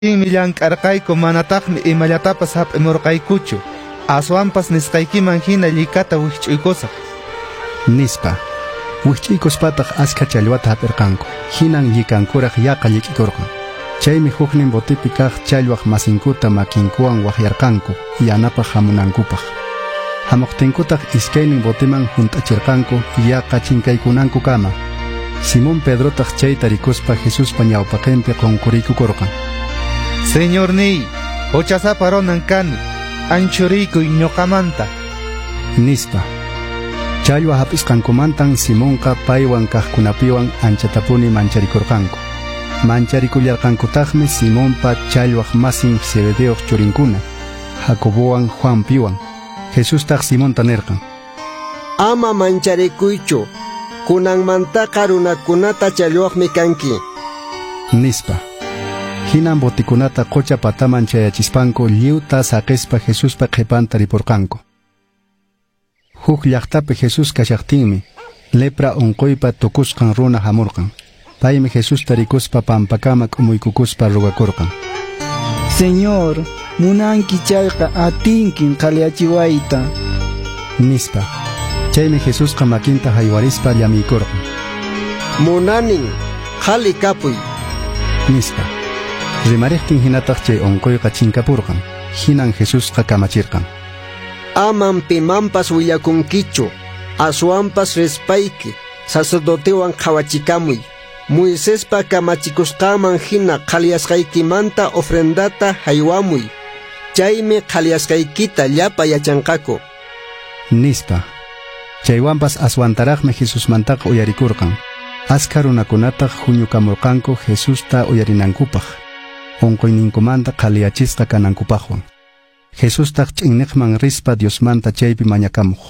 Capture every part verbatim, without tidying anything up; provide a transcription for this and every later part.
Millan karqayku manataqmi imalatapas hap'imurqaykuchu. Aswanpas nisqaykiman hina llikata wich'uykosaq. Nispa. Wich'uykuspataq askha challwata hap'irqanku. Hinan llikankuraq yaqa llik'ikurqan. Chaymi huknin botipi kaq challwaq masinkuta makinkuwan waqyarqanku yanapaq hamunankupaq. Hamuqtinkutaq iskaynin botiman hunt'achirqanku yaqa chinkaykunanku kama. Simón Pedrotaq chayta rikuspa Jesuspa ñawpaqinpi qunquriykukurqan. Señor niy, huchasapa ronan kani, anchuriykuy ñuqamanta. Nispa. Challwa hap'isqankumantan Simonqa paywan kaqkunapiwan anchatapuni mancharikurqanku. Mancharikullarqankutaqmi Simonpa challwaq masin Zebedeoq churinkuna, Jacobowan Juanpiwan. Jesustaq Simonta nirqan: Ama mancharikuychu, kunanmantaqa runakunata challwaqmi kanki. Nispa. Hinan botikunata qocha pataman chayachispanku lliwta saqispa Jesuspa qhipanta ripurqanku. Huk llaqtapi Jesus kashaqtinmi, lepra unquypa tukusqan runa hamurqan. Paymi Jesusta rikuspa pampakama k'umuykukuspa rugakurqan: Señor, munanki chayqa atinkin qhaliyachiwayta. Nispa. Chaymi Jesusqa makinta haywarispa llamiykurqan: Munanin, qhali kapuy. Nispa. Rimariqtin hinataq chay unquyqa chinkapurqan. Hinan Jesusqa kamachirqan: Aman pimanpas willakunkichu, aswanpas rispayki, sacerdotewan qhawachikamuy. Moisespa kamachikusqaman hina qhaliasqaykimanta ofrendata haywamuy. Chaymi qhaliasqaykita llapa yachanqaku. Nispa. Chaywanpas aswantaraqmi Jesusmantaqa uyarikurqan. Askha runakunataq huñukamurqanku Jesusta uyarinankupaq. Unquyninkumanta qhaliyachisqa kanankupaqwan. Jesustaq ch'inniqman rispa Diosmanta chaypi mañakamuq.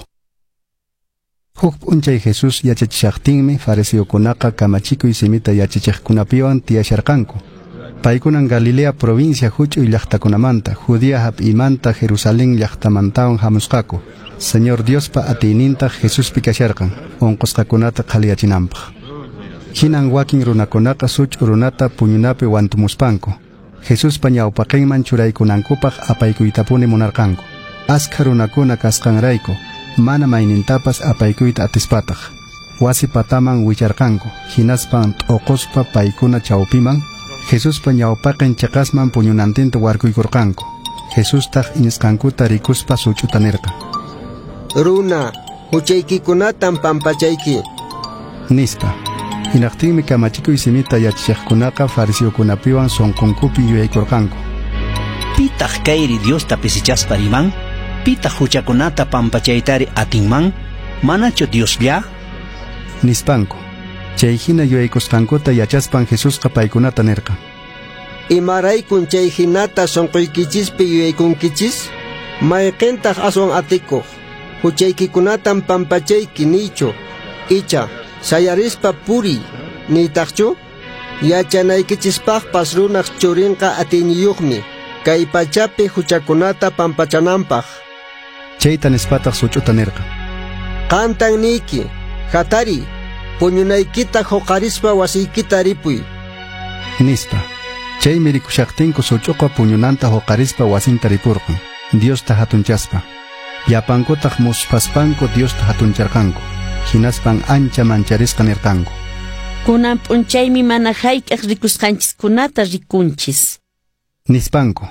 Huk p'unchay Jesus yachachishaqtinmi fariseokunaqa kamachikuy simita yachachiqkunapiwan tiyasharqanku. Paykunan Galilea provincia huch'uy llaqtakunamanta, Judea hap'imanta Jerusalén llaqtamantawan hamusqaku. Señor Diospa atiynintaq Jesuspi kasharqan, unqusqakunata qhaliyachinanpaq. Hinan wakin runakunaqa such'u runata puñunapi wantumuspanku. Jesuspa ñawpaqinman churaykunankupaq apaykuytapuni munarqanku. Askha runakuna kasqanrayku, mana maynintapas apaykuyta atispataq. Wasi pataman wicharqanku, hinaspan t'uquspa paykuna chawpiman, Jesuspa ñawpaqin chaqasman puñunantinta warkuykurqanku. Jesustaq inisqankuta rikuspa such'uta nirqa: Runa, huchaykikunatan pampachayki. Nispa. Hinaqtinmi kamachikuy simita yachachiqkunaqa fariseokunapiwan sonqunkupi yuyaykurqanku: Pitaq kayri Diosta pisichaspa riman? Pitaq huchakunata pampachaytari atinman? Manachu Dioslla? Nispanku. Chay hina yuyaykusqankuta yachaspan Jesusqa paykunata nirqa: Imaraykun chay hinata sonqoykichispi yuyaykunkichis? Mayqintaq aswan atikuq, huchaykikunatan pampachayki niychu, icha sayarispa puri niytaqchu? Yachanaykichispaqpas runaq churinqa atiyniyuqmi, kay pachapi huchakunata pampachananpaq. Chayta nispataq such'uta nirqa: Qantan niyki, hatari, puñunaykita huqarispa wasiykita ripuy. Nispa. Chaymi rikushaqtinku such'uqa puñunanta huqarispa wasinta ripurqan, Diosta hatunchaspa. Yapankutaq muspaspanku Diosta hatuncharqanku. Hinaspan ancha mancharisqa nirqanku: Kunan p'unchaymi mana hayk'aq rikusqanchiskunata rikunchis. Nispanku.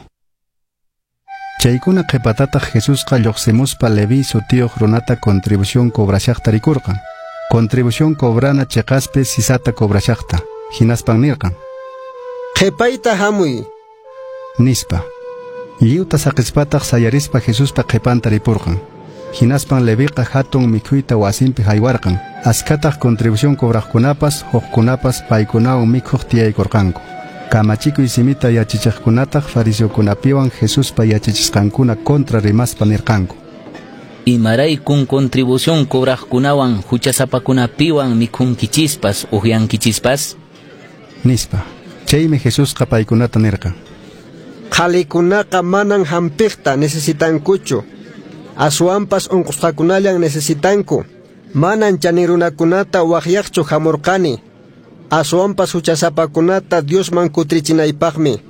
Chaykuna qhipatataq Jesusqa lluqsimuspa Leví sutiyuq runata contribución cobrashaqta rikurqan. Contribución cobrana chiqaspi sisata cobrashaqta. Hinaspan nirqan: Qhipayta hamuy. Nispa. Lliwta saqispataq sayarispa Jesuspa qhipanta ripurqan. Hinaspan Leviqa hatun mikhuyta wasinpi haywarqan. Askataq contribución cobraqkunapas, huqkunapas paykunawan mikhuq tiyaykurqanku. Kamachikuy simita yachachiqkunataq fariseokunapiwan Jesuspa yachachisqankuna kontra rimaspa nirqanku: Imaraykun contribución cobraqkunawan huchasapakunapiwan mikhunkichispas uhiankichispas? Nispa. Chaymi Jesusqa paykunata nirqa: Qhalikunaqa manan hampiqta necesitankuchu, aswanpas unqusqakunallan necesitanku. Manan chanirunakunata waqyaqchu hamurqani, aswanpas huchasapakunata Diosman kutrichinaypaqmi.